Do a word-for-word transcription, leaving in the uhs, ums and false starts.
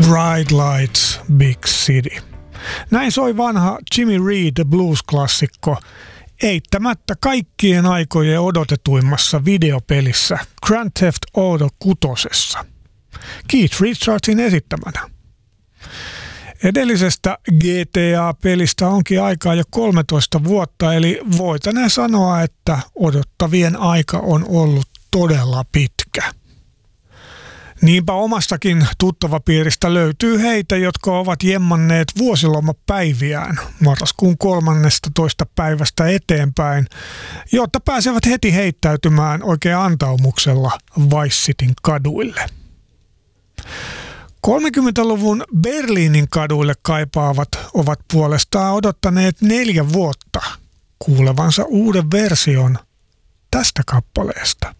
Bright Lights, Big City. Näin soi vanha Jimmy Reed blues-klassikko eittämättä kaikkien aikojen odotetuimmassa videopelissä Grand Theft Auto kutosessa. Keith Richardsin esittämänä. Edellisestä G T A-pelistä onkin aikaa jo kolmetoista vuotta, eli voitaneen sanoa, että odottavien aika on ollut todella pitkä. Niinpä omastakin tuttavapiiristä löytyy heitä, jotka ovat jemmanneet vuosilomapäiviään marraskuun kolmannestatoista päivästä eteenpäin, jotta pääsevät heti heittäytymään oikein antaumuksella Vice Cityn kaduille. kolmekymmentäluvun Berliinin kaduille kaipaavat ovat puolestaan odottaneet neljä vuotta kuulevansa uuden version tästä kappaleesta.